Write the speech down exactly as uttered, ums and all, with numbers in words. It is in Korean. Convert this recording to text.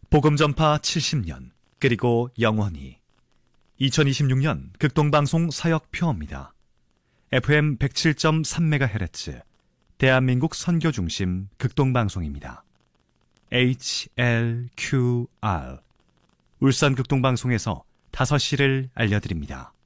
복음전파 칠십 년, 그리고 영원히. 이천이십육 년 극동방송 사역표입니다. 에프엠 백칠 점 삼 메가헤르츠, 대한민국 선교중심 극동방송입니다. 에이치 엘 큐 알, 울산 극동방송에서 다섯 시를 알려드립니다.